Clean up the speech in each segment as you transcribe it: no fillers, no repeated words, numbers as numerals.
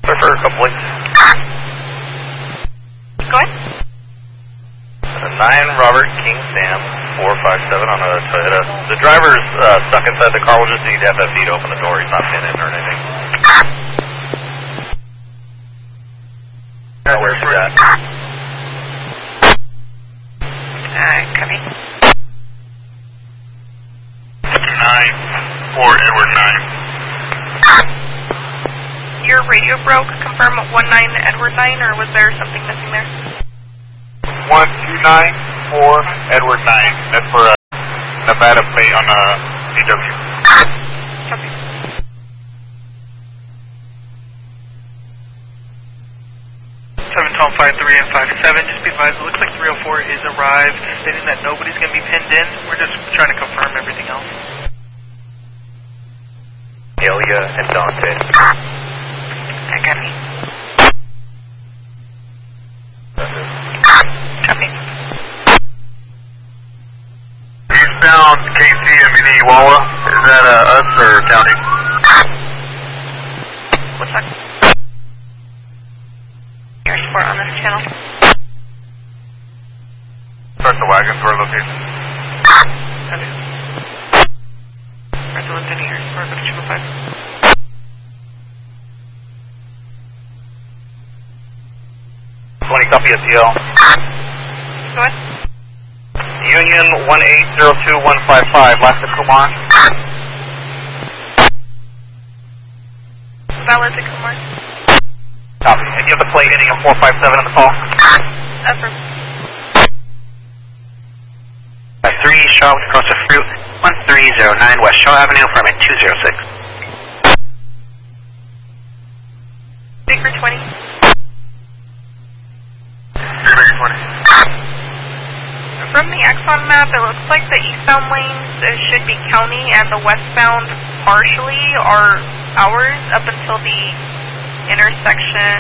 For a couple links. Go ahead. 9 Robert King Sam 457 on a Toyota. The driver's stuck inside the car. We'll just need FFE to open the door. He's not pinned in or anything. Where's he at? Copy. 9 for Edward 9. Your radio broke. Confirm 19 Edward 9, or was there something missing there? 129 for Edward 9. That's for Nevada plate on CW. Copy. Tom 53 and 57, just be advised, it looks like 304 is arrived, stating that nobody's going to be pinned in. We're just trying to confirm everything else. Elia and Dante. I got me. Copy. Eastbound KC and Mini Wawa. Is that us or county? What's that? Your support on this channel. Start the wagon for location. Copy. Where's the lieutenant here? Or go to 205? 20 copy SEL. Go ahead. Union 1802155, last to Kumar. Valid to Kumar. Copy. And you have the plate ending in 457 on the call? Affirm. 3 Shaw across the fruit, 1309 West Shaw Avenue, permit 206. Baker 20. Baker 20. From the Exxon map, it looks like the eastbound lanes should be county and the westbound partially are ours up until the intersection.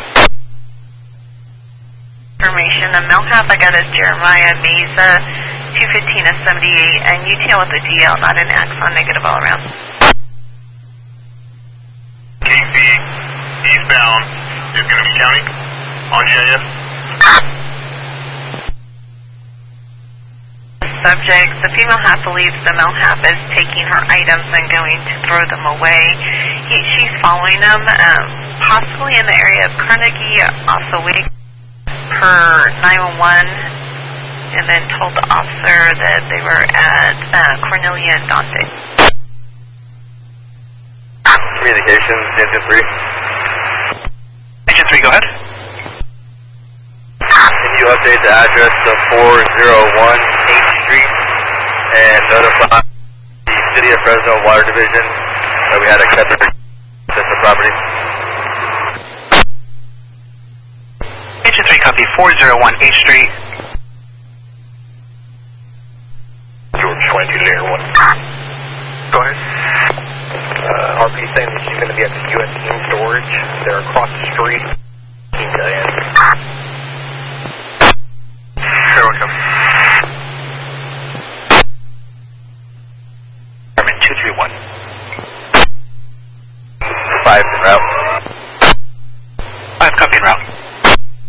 Information. The Melhap I got is Jeremiah Mesa, 215 of 78, and UTL with a GL, not an Axon, negative all around. KC eastbound is going to be county on GIS. Subject, the female half believes the male half is taking her items and going to throw them away. She's following them, possibly in the area of Carnegie, also waiting per 911, and then told the officer that they were at Cornelia and Dante. Communications, Engine 3. Engine 3, go ahead. Can you update the address to 401 8th Street and notify the City of Fresno Water Division that we had accepted the property? Engine 3, copy 401 8th Street. George 22 Layer 1. Go ahead. RP saying that she's going to be at the U.S. Team Storage. They're across the street. Sure, welcome.